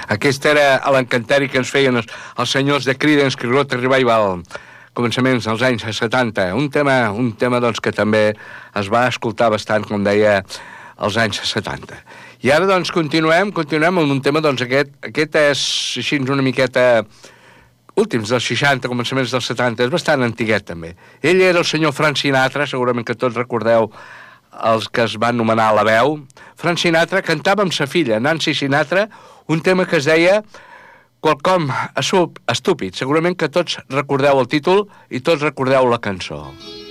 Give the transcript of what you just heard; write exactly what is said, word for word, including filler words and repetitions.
Aquest era l'encanteri que ens feien els, els senyors de Creedence Clearwater Revival, començaments dels anys setanta. Un tema, un tema doncs, que també es va escoltar bastant, com deia, als anys setanta. I ara doncs continuem, continuem amb un tema, doncs aquest, aquest és així una miqueta últims dels seixanta, començaments dels setanta, és bastant antiguet també. Ell era el senyor Frank Sinatra, segurament que tots recordeu els que es van nomenar La Veu. Frank Sinatra cantava amb sa filla, Nancy Sinatra, un tema que es deia Quelcom estúpid. Segurament que tots recordeu el títol i tots recordeu la cançó.